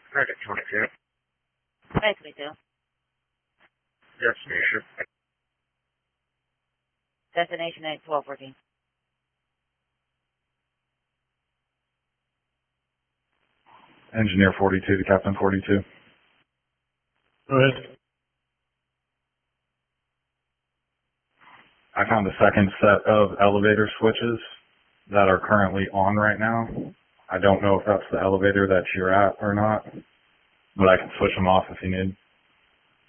Target 22. Hi, 22. Destination. Destination 81214. Engineer 42 to Captain 42. Go ahead. I found a second set of elevator switches that are currently on right now. I don't know if that's the elevator that you're at or not, but I can switch them off if you need.